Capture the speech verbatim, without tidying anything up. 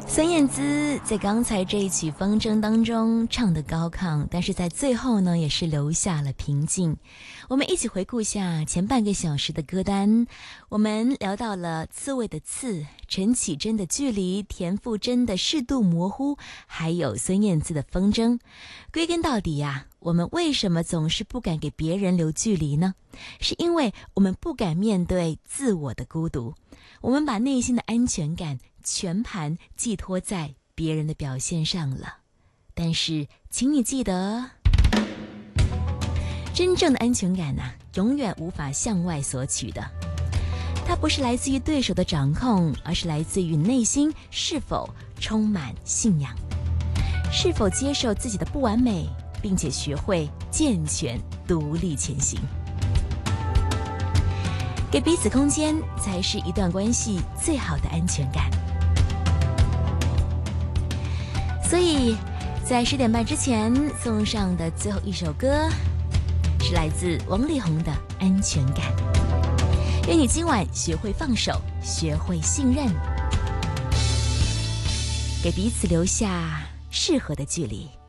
孙燕姿在刚才这一曲《风筝》当中唱得高亢，但是在最后呢，也是留下了平静。我们一起回顾下前半个小时的歌单，我们聊到了刺猬的刺、陈绮贞的距离、田馥甄的适度模糊，还有孙燕姿的风筝。归根到底呀、啊，我们为什么总是不敢给别人留距离呢？是因为我们不敢面对自我的孤独，我们把内心的安全感全盘寄托在别人的表现上了。但是请你记得，真正的安全感啊，永远无法向外索取的。它不是来自于对手的掌控，而是来自于内心是否充满信仰，是否接受自己的不完美，并且学会健全独立前行。给彼此空间，才是一段关系最好的安全感。所以在十点半之前送上的最后一首歌，是来自王力宏的《安全感》。愿你今晚学会放手，学会信任，给彼此留下适合的距离。